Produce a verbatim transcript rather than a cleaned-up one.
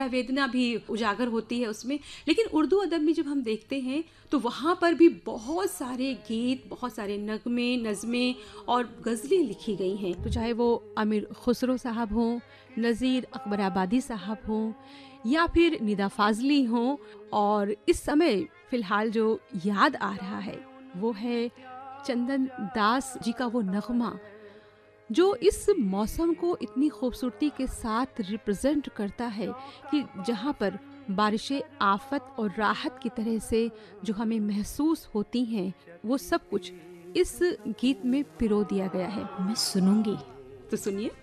वेदना भी उजागर होती है उसमें। लेकिन उर्दू अदब में जब हम देखते हैं तो वहाँ पर भी बहुत सारे गीत, बहुत सारे नगमे, नज़में और गज़लें लिखी गई हैं। तो चाहे वो अमीर खुसरो साहब हों, नज़ीर अकबराबादी साहब हों या फिर निदा फ़ाज़ली हों, और इस समय फ़िलहाल जो याद आ रहा है वो है चंदन दास जी का वो नगमा, जो इस मौसम को इतनी खूबसूरती के साथ रिप्रेजेंट करता है कि जहाँ पर बारिशें आफत और राहत की तरह से जो हमें महसूस होती हैं, वो सब कुछ इस गीत में पिरो दिया गया है। मैं सुनूंगी। तो सुनिए।